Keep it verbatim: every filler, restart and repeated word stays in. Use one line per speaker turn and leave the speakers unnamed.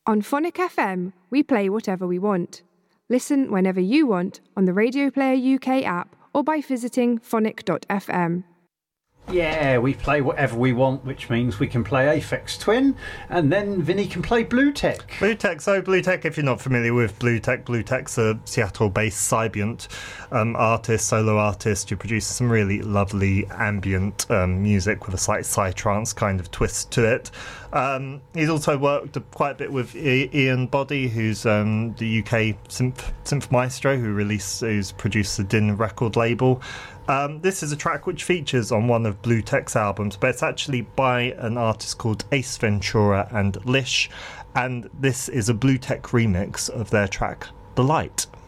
On Phonic F M, we play whatever we want. Listen whenever you want on the Radio Player U K app or by visiting phonic dot f m.
Yeah, we play whatever we want, which means we can play Aphex Twin, and then Vinny can play Bluetech.
Bluetech, so Bluetech, if you're not familiar with Bluetech, Bluetech's a Seattle-based Sybient um, artist, solo artist, who produces some really lovely ambient um, music with a slight psytrance kind of twist to it. Um, he's also worked quite a bit with I- Ian Boddy, who's um, the U K synth, synth maestro, who released, who's produced the Din record label. Um, this is a track which features on one of Bluetech's albums, but it's actually by an artist called Ace Ventura and Lish, and this is a Bluetech remix of their track The Light.